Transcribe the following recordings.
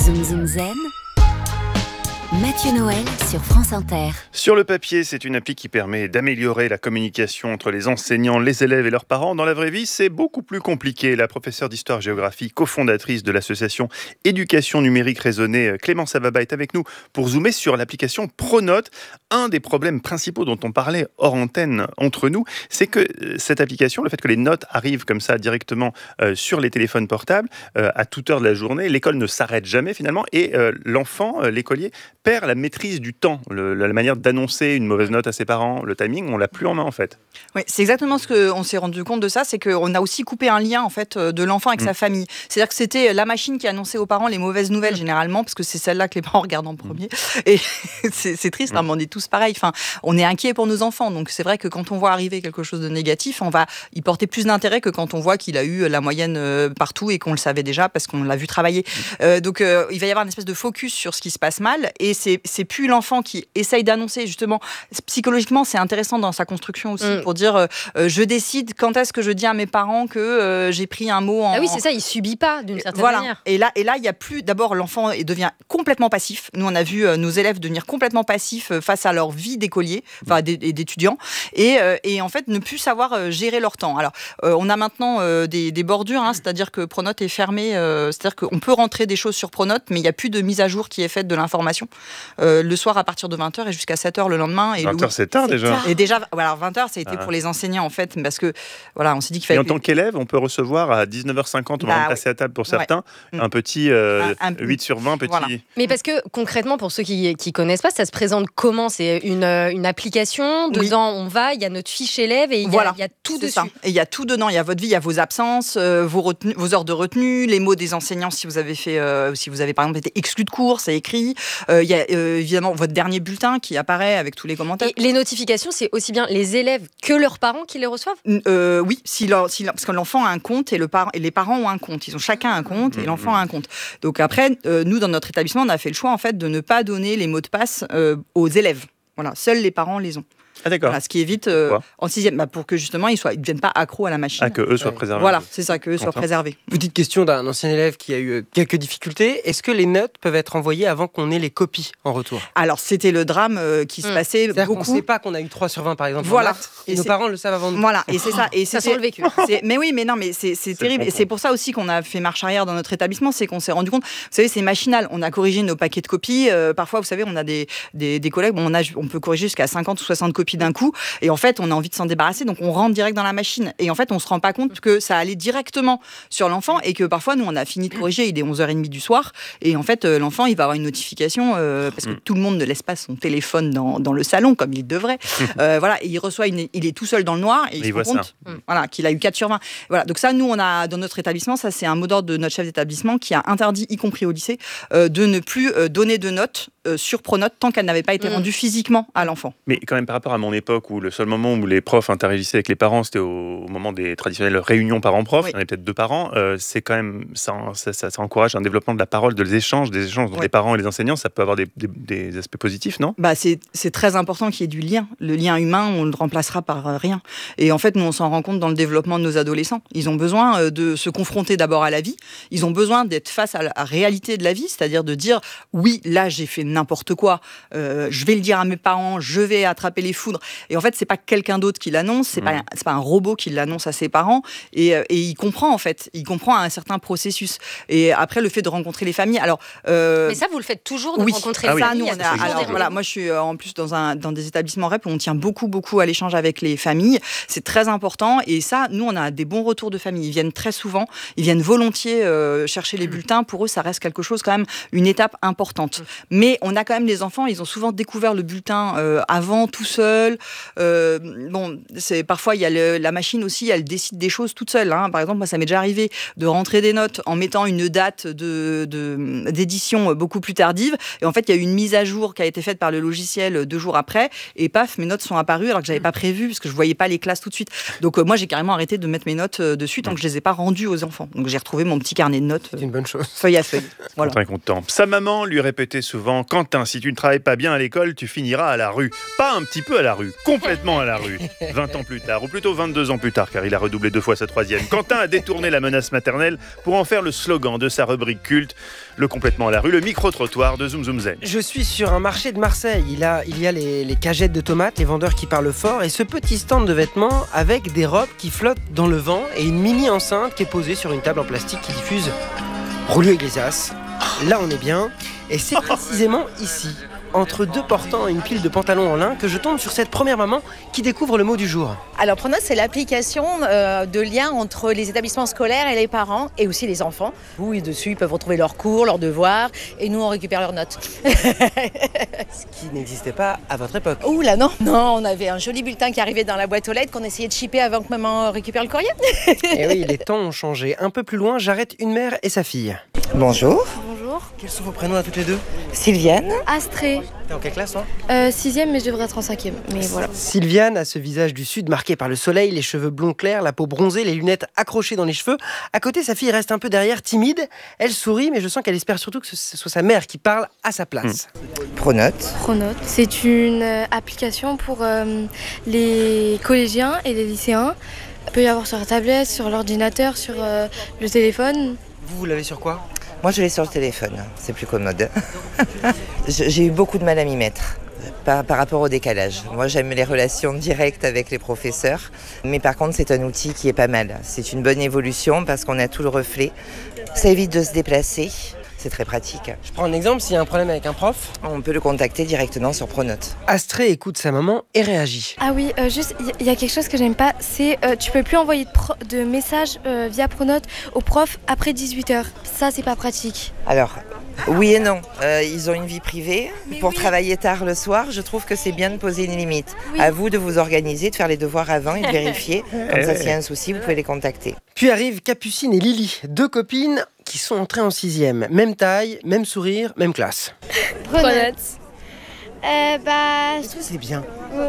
Zoom Zoom Zen, Mathieu Noël sur France Inter. Sur le papier, c'est une appli qui permet d'améliorer la communication entre les enseignants, les élèves et leurs parents. Dans la vraie vie, c'est beaucoup plus compliqué. La professeure d'histoire-géographie, cofondatrice de l'association Éducation numérique raisonnée, Clémence Avaba, est avec nous pour zoomer sur l'application Pronote. Un des problèmes principaux dont on parlait hors antenne entre nous, c'est que cette application, le fait que les notes arrivent comme ça directement sur les téléphones portables à toute heure de la journée, l'école ne s'arrête jamais finalement et l'enfant, l'écolier, perd la maîtrise du temps, la manière d'annoncer une mauvaise note à ses parents, le timing, on l'a plus en main en fait. Oui, c'est exactement ce qu'on s'est rendu compte de ça, c'est qu'on a aussi coupé un lien en fait de l'enfant avec sa famille. C'est-à-dire que c'était la machine qui annonçait aux parents les mauvaises nouvelles généralement, parce que c'est celle-là que les parents regardent en premier. Et c'est triste, hein, mais on est tous pareils. Enfin, on est inquiets pour nos enfants, donc c'est vrai que quand on voit arriver quelque chose de négatif, on va y porter plus d'intérêt que quand on voit qu'il a eu la moyenne partout et qu'on le savait déjà parce qu'on l'a vu travailler. Donc il va y avoir une espèce de focus sur ce qui se passe mal, et c'est plus l'enfant qui essaye d'annoncer, justement, psychologiquement c'est intéressant dans sa construction aussi, pour dire je décide quand est-ce que je dis à mes parents que j'ai pris un mot en... Ah oui, c'est ça, il subit pas d'une certaine manière. Et là il y a plus, d'abord l'enfant devient complètement passif. Nous on a vu nos élèves devenir complètement passifs face à leur vie d'écolier, enfin d'étudiants, et en fait ne plus savoir gérer leur temps. Alors on a maintenant des bordures, hein, c'est-à-dire que Pronote est fermé, c'est-à-dire qu'on peut rentrer des choses sur Pronote, mais il n'y a plus de mise à jour qui est faite de l'information. Le soir à partir de 20h et jusqu'à 7h le lendemain. 20h c'est tard déjà. Et déjà, voilà, 20h ça a été pour les enseignants en fait, parce que voilà, on s'est dit qu'il fallait... Et en tant qu'élève, on peut recevoir à 19h50, on va passer à table pour certains, un petit 8 sur 20 petit... Voilà. Mais parce que concrètement, pour ceux qui connaissent pas, ça se présente comment ? C'est une application, dedans on va, il y a notre fiche élève et il y a tout dessus. Ça. Et il y a tout dedans, il y a votre vie, il y a vos absences, vos heures de retenue, les mots des enseignants si vous avez fait, si vous avez par exemple été exclu de cours, c'est écrit. Il y a évidemment votre dernier bulletin qui apparaît avec tous les commentaires. Et les notifications, c'est aussi bien les élèves que leurs parents qui les reçoivent ? Oui, parce que l'enfant a un compte et les parents ont un compte. Ils ont chacun un compte et l'enfant a un compte. Donc après, nous dans notre établissement, on a fait le choix en fait de ne pas donner les mots de passe aux élèves. Voilà, seuls les parents les ont. Ah d'accord. Voilà, ce qui évite en 6e, pour que justement ils ne deviennent pas accros à la machine. Ah, que eux soient préservés. Voilà, c'est ça, que eux soient préservés. Petite question d'un ancien élève qui a eu quelques difficultés. Est-ce que les notes peuvent être envoyées avant qu'on ait les copies en retour ? Alors c'était le drame qui se passait beaucoup. On ne sait pas qu'on a eu 3 sur 20 par exemple. Voilà. Et nos parents le savent avant nous. Voilà, et c'est ça. Et ça sent le vécu. Mais oui, mais non, mais c'est terrible. Et c'est pour ça aussi qu'on a fait marche arrière dans notre établissement, c'est qu'on s'est rendu compte. Vous savez, c'est machinal. On a corrigé nos paquets de copies. Parfois, vous savez, on a des collègues. On peut corriger jusqu'à 50 ou 60 copies d'un coup. Et en fait, on a envie de s'en débarrasser, donc on rentre direct dans la machine. Et en fait, on se rend pas compte que ça allait directement sur l'enfant et que parfois, nous, on a fini de corriger, il est 11h30 du soir. Et en fait, l'enfant, il va avoir une notification parce que tout le monde ne laisse pas son téléphone dans le salon comme il devrait. Voilà, et il reçoit il est tout seul dans le noir et il se rend compte voilà, qu'il a eu 4 sur 20. Voilà, donc ça, nous, on a dans notre établissement, ça, c'est un mot d'ordre de notre chef d'établissement qui a interdit, y compris au lycée, de ne plus donner de notes sur Pronote tant qu'elle n'avait pas été rendue physiquement à l'enfant. Mais quand même, par rapport à mon époque où le seul moment où les profs interagissaient avec les parents, c'était au moment des traditionnelles réunions parents-profs. Il y en avait peut-être 2 par an. C'est quand même, ça encourage un développement de la parole, des échanges entre les parents et les enseignants. Ça peut avoir des aspects positifs, non ? C'est très important qu'il y ait du lien. Le lien humain, on ne le remplacera par rien. Et en fait, nous, on s'en rend compte dans le développement de nos adolescents. Ils ont besoin de se confronter d'abord à la vie. Ils ont besoin d'être face à la réalité de la vie, c'est-à-dire de dire oui, là, j'ai fait n'importe quoi. Je vais le dire à mes parents. Je vais attraper les foudres. Et en fait, c'est pas quelqu'un d'autre qui l'annonce, c'est pas un robot qui l'annonce à ses parents, et il comprend en fait, il comprend un certain processus. Et après, le fait de rencontrer les familles, alors mais ça vous le faites toujours de rencontrer les familles. Nous, alors voilà, moi je suis en plus dans des établissements REP où on tient beaucoup à l'échange avec les familles, c'est très important, et ça, nous on a des bons retours de famille, ils viennent très souvent, ils viennent volontiers chercher les bulletins. Pour eux, ça reste quelque chose quand même, une étape importante. Mais on a quand même les enfants, ils ont souvent découvert le bulletin avant, tout seul. Parfois, il y a la machine aussi, elle décide des choses toute seule. Hein. Par exemple, moi, ça m'est déjà arrivé de rentrer des notes en mettant une date d'édition beaucoup plus tardive. Et en fait, il y a eu une mise à jour qui a été faite par le logiciel 2 jours après. Et paf, mes notes sont apparues alors que j'avais pas prévu parce que je voyais pas les classes tout de suite. Donc moi, j'ai carrément arrêté de mettre mes notes dessus tant que je les ai pas rendues aux enfants. Donc j'ai retrouvé mon petit carnet de notes. C'est une bonne chose. Feuille à feuille. Voilà. Très content. Sa maman lui répétait souvent: Quentin, si tu ne travailles pas bien à l'école, tu finiras à la rue. Pas un petit peu à à la rue, complètement à la rue. 20 ans plus tard, ou plutôt 22 ans plus tard, car il a redoublé 2 fois sa 3e, Quentin a détourné la menace maternelle pour en faire le slogan de sa rubrique culte, le complètement à la rue, le micro-trottoir de Zoom Zoom Zen. Je suis sur un marché de Marseille. Il y a les cagettes de tomates, les vendeurs qui parlent fort et ce petit stand de vêtements avec des robes qui flottent dans le vent et une mini enceinte qui est posée sur une table en plastique qui diffuse Julio Iglesias. Là, on est bien. Et c'est précisément ici, entre 2 portants et une pile de pantalons en lin, que je tombe sur cette première maman qui découvre le mot du jour. Alors Pronote, c'est l'application de lien entre les établissements scolaires et les parents et aussi les enfants. Oui, dessus, ils peuvent retrouver leurs cours, leurs devoirs et nous, on récupère leurs notes. Ce qui n'existait pas à votre époque. Ouh là, non, on avait un joli bulletin qui arrivait dans la boîte aux lettres qu'on essayait de shipper avant que maman récupère le courrier. Et oui, les temps ont changé. Un peu plus loin, j'arrête une mère et sa fille. Bonjour. Bonjour. Quels sont vos prénoms à toutes les deux? Sylviane. Astrée. T'es en quelle classe, toi? 6e, mais je devrais être en 5e. Mais voilà. Sylviane a ce visage du sud marqué par le soleil, les cheveux blonds clairs, la peau bronzée, les lunettes accrochées dans les cheveux. À côté, sa fille reste un peu derrière, timide. Elle sourit, mais je sens qu'elle espère surtout que ce soit sa mère qui parle à sa place. Pronote. Pronote. C'est une application pour les collégiens et les lycéens. Il peut y avoir sur la tablette, sur l'ordinateur, sur le téléphone. Vous l'avez sur quoi? Moi, je l'ai sur le téléphone. C'est plus commode. J'ai eu beaucoup de mal à m'y mettre par rapport au décalage. Moi, j'aime les relations directes avec les professeurs. Mais par contre, c'est un outil qui est pas mal. C'est une bonne évolution parce qu'on a tout le reflet. Ça évite de se déplacer. C'est très pratique. Je prends un exemple, s'il y a un problème avec un prof, on peut le contacter directement sur Pronote. Astrée écoute sa maman et réagit. Ah oui, juste, il y a quelque chose que j'aime pas, c'est tu peux plus envoyer de messages via Pronote aux profs après 18h. Ça, c'est pas pratique. Alors, oui et non. Ils ont une vie privée. Pour travailler tard le soir, je trouve que c'est bien de poser une limite. Oui. À vous de vous organiser, de faire les devoirs avant et de vérifier. Comme ça, s'il y a un souci, vous pouvez les contacter. Puis arrivent Capucine et Lily, 2 copines qui sont entrées en 6e. Même taille, même sourire, même classe. Pronote. Est-ce que c'est bien?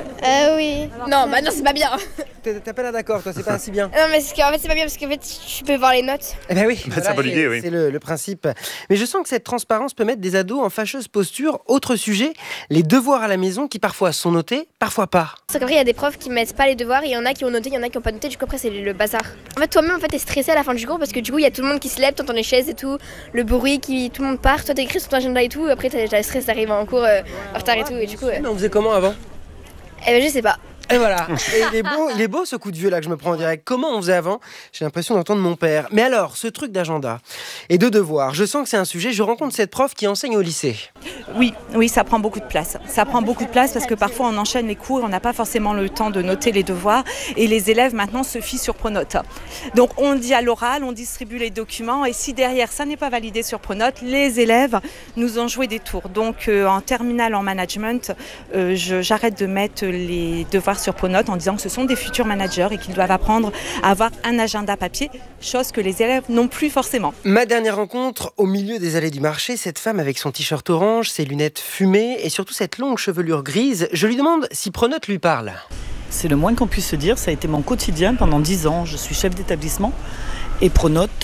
Oui. Non, c'est pas bien. T'as pas l'air d'accord, toi, c'est pas si bien. Non, mais en fait, c'est pas bien parce qu'en fait, tu peux voir les notes. Eh ben oui, c'est une bonne idée, oui. C'est le principe. Mais je sens que cette transparence peut mettre des ados en fâcheuse posture. Autre sujet, les devoirs à la maison qui parfois sont notés, parfois pas. C'est qu'après, il y a des profs qui mettent pas les devoirs, il y en a qui ont noté, il y en a qui ont pas noté, du coup après c'est le bazar. En fait, toi-même, t'es stressé à la fin du cours parce que du coup, il y a tout le monde qui se lève, t'entends les chaises et tout, le bruit, tout le monde part, toi t'écris sur ton agenda et tout, après t'as le stress d'arriver en cours en retard et tout, et du coup... Mais on faisait comment avant? Eh ben je sais pas. Et voilà. Et il est beau ce coup de vieux là que je me prends en direct. Comment on faisait avant? J'ai l'impression d'entendre mon père. Mais alors, ce truc d'agenda et de devoirs, je sens que c'est un sujet. Je rencontre cette prof qui enseigne au lycée. Oui, ça prend beaucoup de place. Ça prend beaucoup de place parce que parfois on enchaîne les cours, on n'a pas forcément le temps de noter les devoirs et les élèves maintenant se fient sur Pronote. Donc on dit à l'oral, on distribue les documents et si derrière ça n'est pas validé sur Pronote, les élèves nous ont joué des tours. Donc en terminale en management, j'arrête de mettre les devoirs sur Pronote en disant que ce sont des futurs managers et qu'ils doivent apprendre à avoir un agenda papier, chose que les élèves n'ont plus forcément. Ma dernière rencontre, au milieu des allées du marché, cette femme avec son t-shirt orange, ses lunettes fumées et surtout cette longue chevelure grise, je lui demande si Pronote lui parle. C'est le moins qu'on puisse se dire, ça a été mon quotidien pendant 10 ans, je suis chef d'établissement. Et Pronote,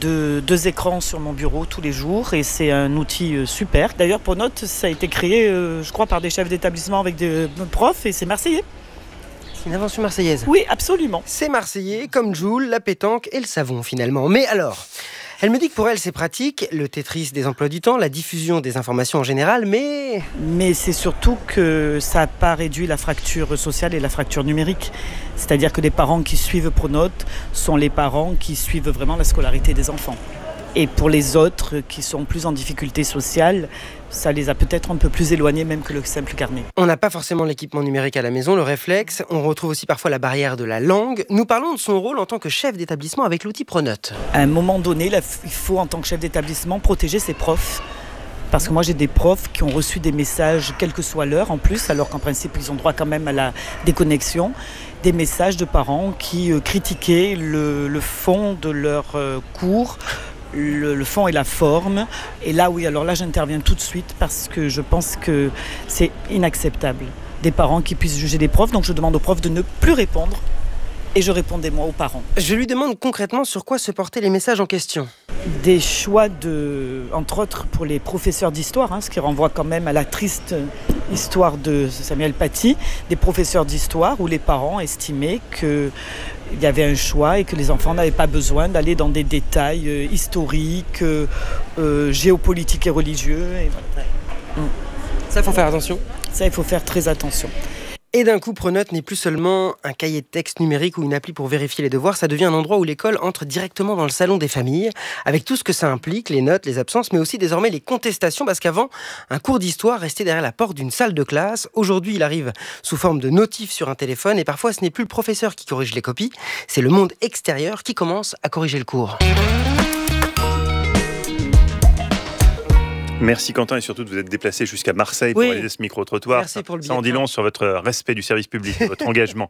2 écrans sur mon bureau tous les jours et c'est un outil super. D'ailleurs Pronote, ça a été créé, je crois, par des chefs d'établissement avec des profs et c'est marseillais. C'est une invention marseillaise. Oui, absolument. C'est marseillais, comme Joule, la pétanque et le savon finalement. Mais alors, elle me dit que pour elle c'est pratique, le Tetris des emplois du temps, la diffusion des informations en général, mais... Mais c'est surtout que ça n'a pas réduit la fracture sociale et la fracture numérique. C'est-à-dire que les parents qui suivent Pronote sont les parents qui suivent vraiment la scolarité des enfants. Et pour les autres qui sont plus en difficulté sociale, ça les a peut-être un peu plus éloignés même que le simple carnet. On n'a pas forcément l'équipement numérique à la maison, le réflexe. On retrouve aussi parfois la barrière de la langue. Nous parlons de son rôle en tant que chef d'établissement avec l'outil Pronote. À un moment donné, il faut en tant que chef d'établissement protéger ses profs. Parce que moi j'ai des profs qui ont reçu des messages, quelle que soit l'heure en plus, alors qu'en principe ils ont droit quand même à la déconnexion. Des messages de parents qui critiquaient le fond de leur cours, le fond et la forme. Et là, oui, alors là, j'interviens tout de suite parce que je pense que c'est inacceptable. Des parents qui puissent juger des profs, donc je demande aux profs de ne plus répondre et je répondais moi aux parents. Je lui demande concrètement sur quoi se portaient les messages en question. des choix entre autres pour les professeurs d'histoire, ce qui renvoie quand même à la triste histoire de Samuel Paty, des professeurs d'histoire où les parents estimaient qu'il y avait un choix et que les enfants n'avaient pas besoin d'aller dans des détails historiques, géopolitiques et religieux. Et voilà. Ça, il faut faire attention. Ça, il faut faire très attention. Et d'un coup, Pronote n'est plus seulement un cahier de texte numérique ou une appli pour vérifier les devoirs, ça devient un endroit où l'école entre directement dans le salon des familles, avec tout ce que ça implique, les notes, les absences, mais aussi désormais les contestations, parce qu'avant, un cours d'histoire restait derrière la porte d'une salle de classe. Aujourd'hui, il arrive sous forme de notifs sur un téléphone, et parfois, ce n'est plus le professeur qui corrige les copies, c'est le monde extérieur qui commence à corriger le cours. Merci Quentin, et surtout de vous être déplacé jusqu'à Marseille pour réaliser ce micro-trottoir. Merci pour le bien. Ça en dit long sur votre respect du service public, votre engagement.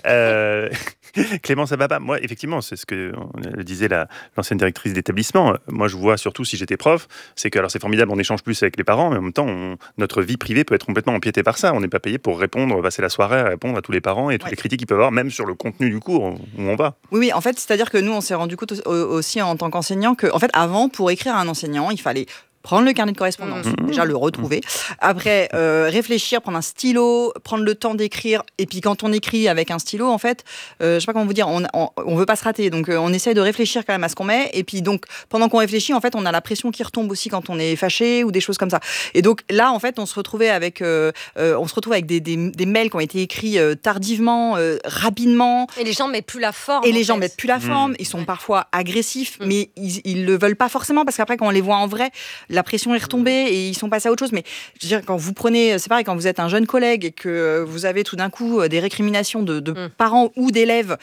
Clémence Ababa, moi effectivement, c'est ce que disait l'ancienne directrice d'établissement. Moi je vois surtout si j'étais prof, c'est que alors c'est formidable, on échange plus avec les parents, mais en même temps notre vie privée peut être complètement empiétée par ça. On n'est pas payé pour passer la soirée à répondre à tous les parents et toutes les critiques qu'ils peuvent avoir, même sur le contenu du cours où on va. Oui, en fait, c'est-à-dire que nous on s'est rendu compte aussi en tant qu'enseignant que en fait avant, pour écrire à un enseignant, il fallait prendre le carnet de correspondance, déjà le retrouver. Après, réfléchir, prendre un stylo, prendre le temps d'écrire. Et puis quand on écrit avec un stylo, en fait, je sais pas comment vous dire, on veut pas se rater. Donc on essaye de réfléchir quand même à ce qu'on met. Et puis donc, pendant qu'on réfléchit, en fait, on a la pression qui retombe aussi quand on est fâché ou des choses comme ça. Et donc là, en fait, on se retrouve avec des mails qui ont été écrits tardivement, rapidement. Et les gens mettent plus la forme. Et les gens mettent plus la forme. Ils sont parfois agressifs, mais ils le veulent pas forcément parce qu'après, quand on les voit en vrai, la pression est retombée et ils sont passés à autre chose. Mais je veux dire, quand vous prenez, c'est pareil, quand vous êtes un jeune collègue et que vous avez tout d'un coup des récriminations de parents ou d'élèves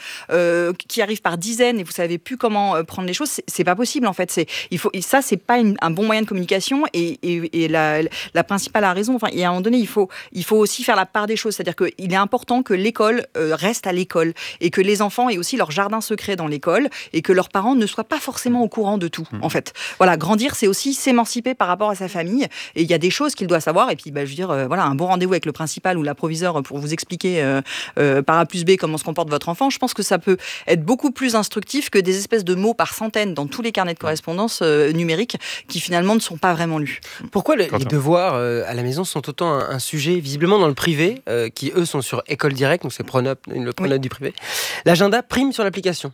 qui arrivent par dizaines et vous savez plus comment prendre les choses, c'est pas possible en fait. Ça, c'est pas un bon moyen de communication et la principale a raison. Enfin, et à un moment donné, il faut aussi faire la part des choses. C'est-à-dire qu'il est important que l'école reste à l'école et que les enfants aient aussi leur jardin secret dans l'école et que leurs parents ne soient pas forcément au courant de tout. En fait, voilà, grandir, c'est aussi s'émanciper par rapport à sa famille et il y a des choses qu'il doit savoir et puis je veux dire voilà, un bon rendez-vous avec le principal ou la proviseure pour vous expliquer par A plus B comment se comporte votre enfant, je pense que ça peut être beaucoup plus instructif que des espèces de mots par centaines dans tous les carnets de correspondance numériques qui finalement ne sont pas vraiment lus. Pourquoi les devoirs à la maison sont autant un sujet visiblement dans le privé qui eux sont sur École Directe, donc c'est le Pronote du privé. L'agenda prime sur l'application.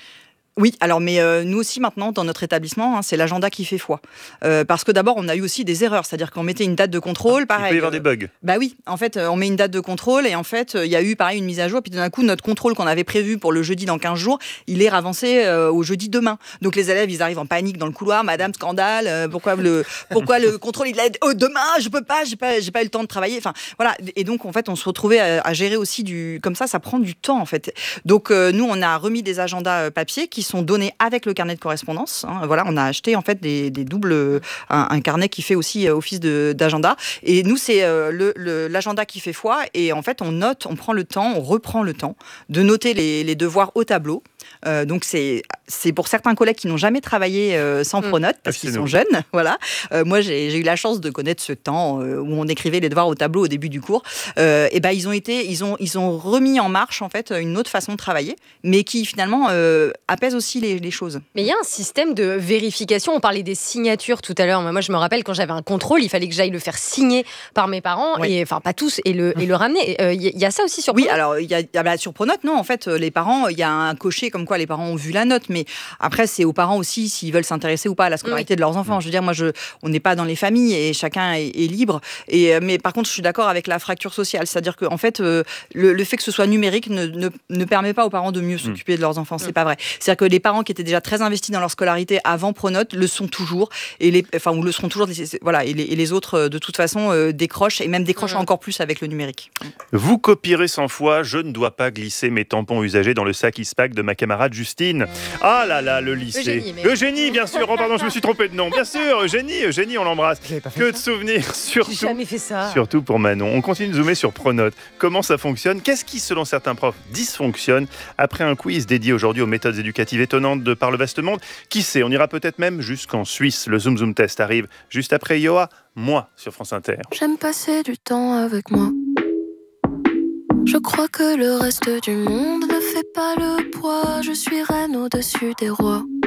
Oui, alors mais nous aussi maintenant dans notre établissement, c'est l'agenda qui fait foi. Parce que d'abord on a eu aussi des erreurs, c'est-à-dire qu'on mettait une date de contrôle, pareil. Il peut y avoir des bugs. Bah oui, en fait on met une date de contrôle et en fait il y a eu pareil une mise à jour, puis d'un coup notre contrôle qu'on avait prévu pour le jeudi dans 15 jours, il est ravancé au jeudi demain. Donc les élèves ils arrivent en panique dans le couloir, madame scandale, pourquoi le contrôle il est demain, je peux pas, j'ai pas eu le temps de travailler. Enfin voilà, et donc en fait on se retrouvait à gérer aussi comme ça prend du temps en fait. Donc nous on a remis des agendas papier qui sont donnés avec le carnet de correspondance. Voilà, on a acheté en fait des doubles, un carnet qui fait aussi office d'agenda. Et nous, c'est l'agenda qui fait foi. Et en fait, on note, on prend le temps, on reprend le temps de noter les devoirs au tableau. Donc c'est pour certains collègues qui n'ont jamais travaillé sans Pronote parce qu'ils sont jeunes. Voilà. Moi, j'ai eu la chance de connaître ce temps où on écrivait les devoirs au tableau au début du cours. Et ben ils ont remis en marche en fait une autre façon de travailler, mais qui finalement apaise aussi les choses. Mais il y a un système de vérification. On parlait des signatures tout à l'heure. Moi, je me rappelle quand j'avais un contrôle, il fallait que j'aille le faire signer par mes parents, et enfin pas tous, et le ramener. Il y a ça aussi sur Pronote. Oui, alors il y a sur Pronote, non. En fait, les parents, il y a un cocher comme quoi les parents ont vu la note, mais après c'est aux parents aussi s'ils veulent s'intéresser ou pas à la scolarité de leurs enfants. Je veux dire, moi, on n'est pas dans les familles et chacun est libre. Mais par contre, je suis d'accord avec la fracture sociale, c'est-à-dire que en fait, le fait que ce soit numérique ne permet pas aux parents de mieux s'occuper de leurs enfants. C'est pas vrai. C'est-à-dire que les parents qui étaient déjà très investis dans leur scolarité avant Pronote le sont toujours ou le seront toujours. Voilà, et les autres de toute façon décrochent et même décrochent encore plus avec le numérique. Vous copierez sans foi, je ne dois pas glisser mes tampons usagés dans le sac ISPAC de ma camarade Justine. Ah là là, le lycée. Eugénie, bien sûr. Oh pardon, je me suis trompé de nom. Bien sûr, Eugénie, on l'embrasse. Que de souvenirs, surtout. J'ai jamais fait ça. Surtout pour Manon. On continue de zoomer sur Pronote. Comment ça fonctionne? Qu'est-ce qui, selon certains profs, dysfonctionne? Après un quiz dédié aujourd'hui aux méthodes éducatives étonnantes de par le vaste monde, qui sait, on ira peut-être même jusqu'en Suisse. Le Zoom Zoom Test arrive juste après Yoa, moi, sur France Inter. J'aime passer du temps avec moi. Je crois que le reste du monde ne fait pas le poids. Je suis reine au-dessus des rois.